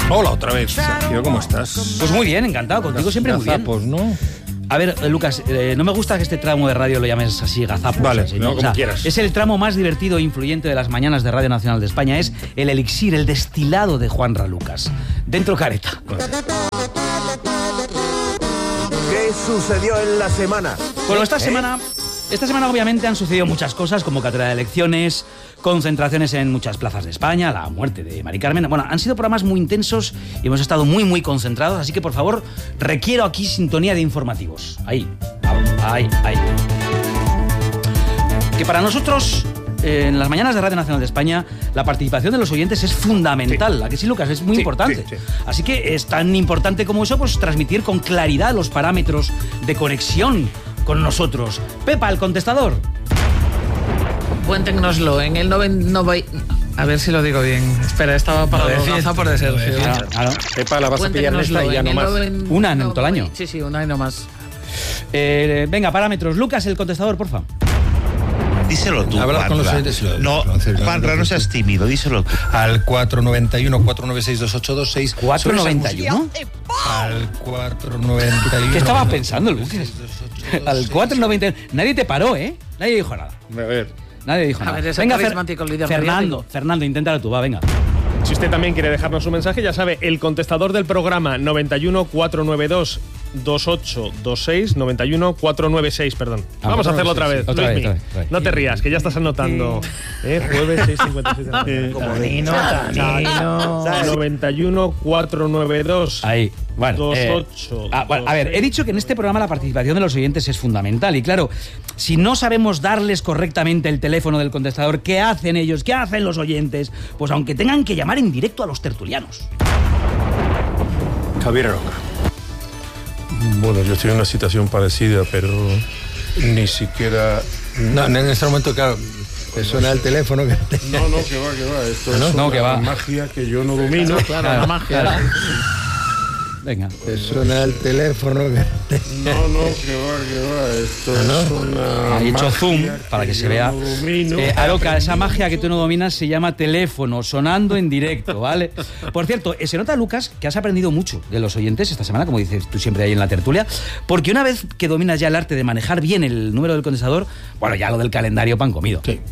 Hola otra vez, Sergio, ¿cómo estás? Pues muy bien, encantado, contigo siempre muy bien. Gazapos, ¿no? A ver, Lucas, no me gusta que este tramo de radio lo llames así, gazapos. Vale, así, no, como quieras. Es el tramo más divertido e influyente de las mañanas de Radio Nacional de España. Es el elixir, el destilado de Juanra Lucas. Dentro careta. ¿Qué sucedió en la semana? Bueno, esta semana obviamente han sucedido muchas cosas, como cátedra de elecciones, concentraciones en muchas plazas de España, la muerte de Mari Carmen. Bueno, han sido programas muy intensos y hemos estado muy concentrados, así que por favor, requiero aquí sintonía de informativos. Ahí. Que para nosotros, en las mañanas de Radio Nacional de España, la participación de los oyentes es fundamental. Sí. ¿A que sí, Lucas? Es muy importante. Sí. Así que es tan importante como eso, pues transmitir con claridad los parámetros de conexión con nosotros. Pepa, el contestador. Cuéntenoslo en el a ver si lo digo bien. Espera, estaba para por de Sergio. Claro. Pepa, la vas a pillar en esta y ya no más. Una en todo el año. Sí, una y no más. Venga, parámetros. Lucas, el contestador, porfa. Díselo tú, Habla con los oyentes. No, Juanra, no seas tímido, díselo tú. Al 491-496-2826. 491. Al 491. ¿Qué estabas pensando, Lucas? Al 491. Nadie te paró, ¿eh? Nadie dijo nada. A ver. Nadie dijo nada. A ver, ese venga, carismático líder Fernando, inténtalo tú, va, venga. Si usted también quiere dejarnos un mensaje, ya sabe, el contestador del programa 91-492-2826, perdón. Vamos a hacerlo otra vez, Luismi. No te rías, que ya estás anotando. Jueves 6:56. Como Tanino. 91-492. Ahí, bueno. 28. Bueno, a ver, he dicho que en este programa la participación de los oyentes es fundamental. Y claro, si no sabemos darles correctamente el teléfono del contestador, ¿qué hacen ellos? ¿Qué hacen los oyentes? Pues aunque tengan que llamar en directo a los tertulianos. Javier Roca. Bueno, yo estoy en una situación parecida, pero ni siquiera... No, en este momento, claro, te suena el teléfono. No, que va. Esto es una magia que yo no domino. Claro, la magia. Claro. Venga. Te suena el teléfono. No, que va. Esto es una Ha hecho magia zoom para que se vea. no domino. Aroca, esa magia que tú no dominas se llama teléfono, sonando en directo, ¿vale? Por cierto, se nota, Lucas, que has aprendido mucho de los oyentes esta semana, como dices tú siempre ahí en la tertulia, porque una vez que dominas ya el arte de manejar bien el número del contestador, bueno, ya lo del calendario pan comido. Sí.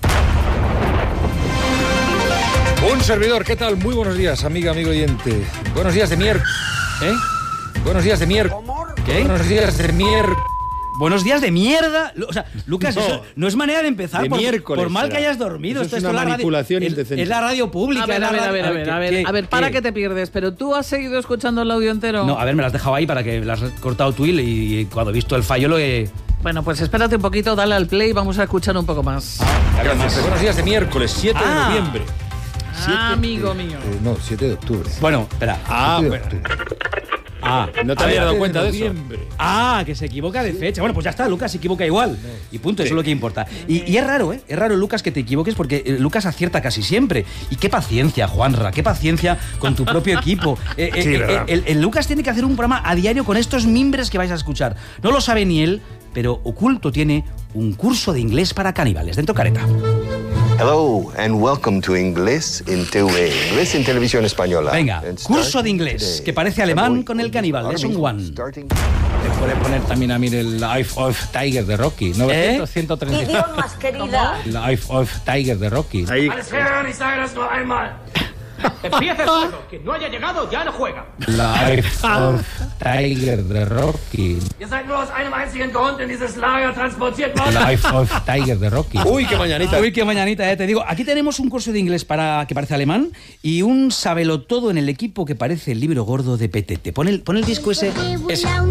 Un servidor, ¿qué tal? Muy buenos días, amigo oyente. Buenos días de miércoles. Buenos días de miércoles. ¿Qué? Buenos días de miércoles. Buenos días de mierda. O sea, Lucas, eso no es manera de empezar de miércoles, por mal será. que hayas dormido. Eso es Esto una manipulación es indecente. Es la radio pública. A ver, para que te pierdes, pero tú has seguido escuchando el audio entero. No, a ver, me lo has dejado ahí para que lo has cortado tú y cuando he visto el fallo lo he... Bueno, pues espérate un poquito, dale al play y vamos a escuchar un poco más. Gracias. Buenos días de miércoles, 7 de noviembre. Amigo mío. No, 7 de octubre. Bueno, espera. 7 de octubre. ¿No te habías dado cuenta de eso? Que se equivoca de fecha. Bueno, pues ya está, Lucas se equivoca igual. Y punto, eso es lo que importa. Y es raro, ¿eh? Es raro, Lucas, que te equivoques porque Lucas acierta casi siempre. Y qué paciencia, Juanra, qué paciencia con tu propio equipo. El Lucas tiene que hacer un programa a diario con estos mimbres que vais a escuchar. No lo sabe ni él, pero oculto tiene un curso de inglés para caníbales. Dentro careta. Hello and welcome to Inglés en TV. Inglés en Televisión Española. Venga, curso de inglés, que parece alemán con el caníbal. Es un one. Te puede poner también a mí el Life of Tiger de Rocky. 900-130. Idiomas, querida. Life of Tiger de Rocky. Ahí. Empieza el juego. Quien no haya llegado ya no juega. Life of Tiger de Rocky. Ihr seid nur aus einem einzigen Grund in dieses Lager transportiert worden. Life of Tiger de Rocky. Uy, qué mañanita, te digo. Aquí tenemos un curso de inglés que parece alemán y un sabelotodo en el equipo que parece el libro gordo de Petete. Pon el disco ese.